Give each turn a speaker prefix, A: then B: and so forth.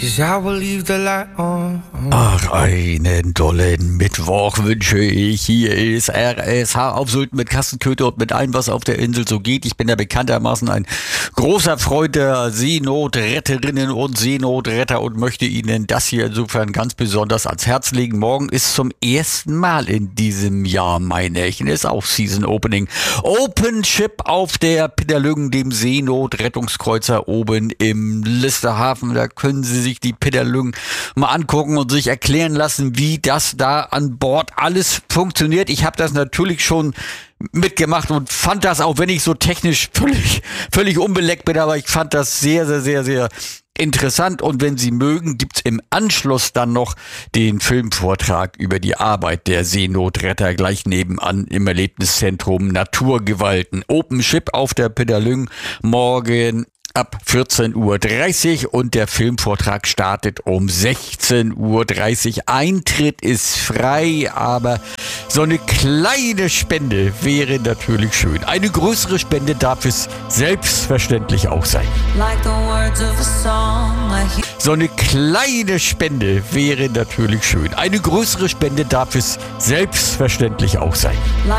A: 'cause I will leave the light on.
B: Ach, einen dollen Mittwoch wünsche ich. Hier ist RSH auf Sylt mit Kassenköter und mit allem, was auf der Insel so geht. Ich bin ja bekanntermaßen ein großer Freund der Seenotretterinnen und Seenotretter und möchte Ihnen das hier insofern ganz besonders ans Herz legen. Morgen ist zum ersten Mal in diesem Jahr, mein Märchen, ist auch Season Opening. Open Ship auf der Pidderlüngen, dem Seenotrettungskreuzer oben im Listerhafen. Da können Sie sich die Pidderlüngen mal angucken und sich erklären lassen, wie das da an Bord alles funktioniert. Ich habe das natürlich schon mitgemacht und fand das, auch wenn ich so technisch völlig unbeleckt bin, aber ich fand das sehr interessant. Und wenn Sie mögen, gibt's im Anschluss dann noch den Filmvortrag über die Arbeit der Seenotretter gleich nebenan im Erlebniszentrum Naturgewalten. Open Ship auf der Pidderlüngen morgen ab 14:30 Uhr und der Filmvortrag startet um 16:30 Uhr. Eintritt ist frei, aber so eine kleine Spende wäre natürlich schön. Eine größere Spende darf es selbstverständlich auch sein. So eine kleine Spende wäre natürlich schön. Eine größere Spende darf es selbstverständlich auch sein.